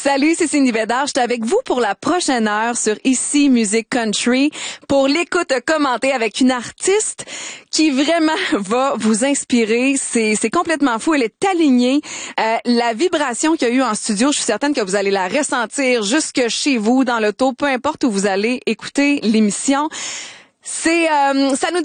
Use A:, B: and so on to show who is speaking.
A: Salut, c'est Cindy Bédard. Je suis avec vous pour la prochaine heure sur Ici Musique Country pour l'écoute commentée avec une artiste qui vraiment va vous inspirer. C'est complètement fou. Elle est alignée. La vibration qu'il y a eu en studio, je suis certaine que vous allez la ressentir jusque chez vous, dans l'auto, peu importe où vous allez écouter l'émission. Ça nous